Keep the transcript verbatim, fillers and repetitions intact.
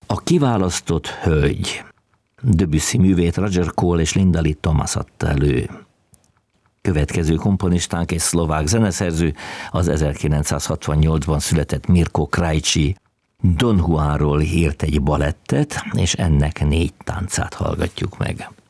A kiválasztott hölgy. Debussy művét Roger Cole és Linda Lee Thomas adta elő. Következő komponistánk egy szlovák zeneszerző, az ezerkilencszázhatvannyolcban született Mirko Krajcsi. Don Juanról írt egy balettet, és ennek négy táncát hallgatjuk meg.